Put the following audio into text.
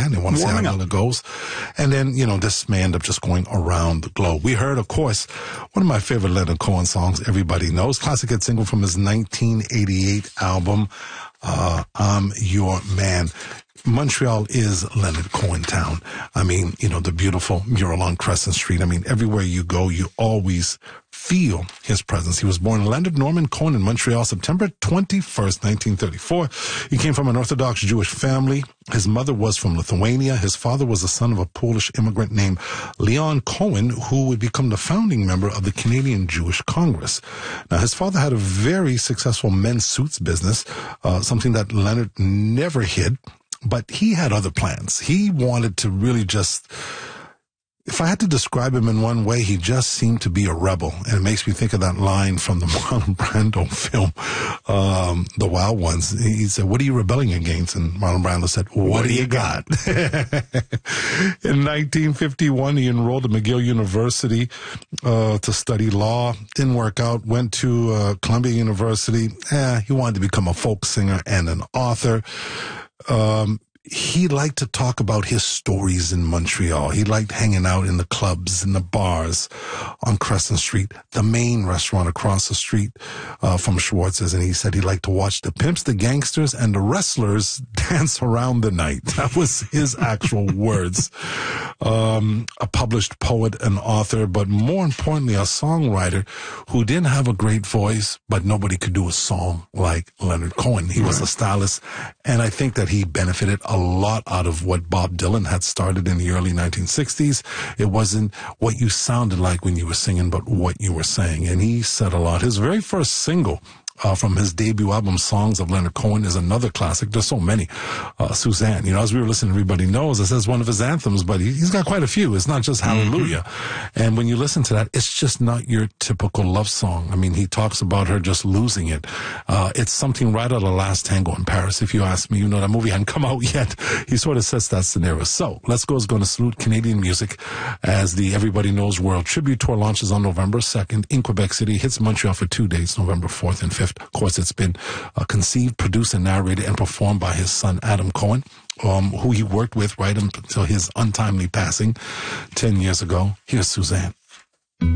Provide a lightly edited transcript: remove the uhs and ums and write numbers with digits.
Suzanne. They want to see how well it goes. And then, this may end up just going around the globe. We heard, of course, one of my favorite Leonard Cohen songs, everybody knows, classic hit single from his 1988 album, I'm Your Man. Montreal is Leonard Cohen town. I mean, the beautiful mural on Crescent Street. I mean, everywhere you go, you always feel his presence. He was born Leonard Norman Cohen in Montreal, September 21st, 1934. He came from an Orthodox Jewish family. His mother was from Lithuania. His father was the son of a Polish immigrant named Leon Cohen, who would become the founding member of the Canadian Jewish Congress. Now, his father had a very successful men's suits business, something that Leonard never hid. But he had other plans. He wanted to really just, if I had to describe him in one way, he just seemed to be a rebel. And it makes me think of that line from the Marlon Brando film, The Wild Ones. He said, "What are you rebelling against?" And Marlon Brando said, "What do you got?" In 1951, he enrolled at McGill University to study law. Didn't work out. Went to Columbia University. He wanted to become a folk singer and an author. He liked to talk about his stories in Montreal. He liked hanging out in the clubs and the bars on Crescent Street, the main restaurant across the street from Schwartz's. And he said he liked to watch the pimps, the gangsters, and the wrestlers dance around the night. That was his actual words. A published poet and author, but more importantly, a songwriter who didn't have a great voice, but nobody could do a song like Leonard Cohen. He was a stylist, and I think that he benefited a lot out of what Bob Dylan had started in the early 1960s. It wasn't what you sounded like when you were singing, but what you were saying. And he said a lot. His very first single from his debut album, Songs of Leonard Cohen, is another classic. There's so many. Suzanne, as we were listening, Everybody Knows, it says one of his anthems, but he's got quite a few. It's not just Hallelujah. And when you listen to that, it's just not your typical love song. I mean, he talks about her just losing it. It's something right out of Last Tango in Paris. If you ask me, that movie hadn't come out yet. He sort of sets that scenario. So, Let's Go is going to salute Canadian music as the Everybody Knows World Tribute Tour launches on November 2nd in Quebec City, hits Montreal for 2 days, November 4th and 5th. Of course, it's been conceived, produced, and narrated and performed by his son, Adam Cohen, who he worked with right until his untimely passing 10 years ago. Here's Suzanne.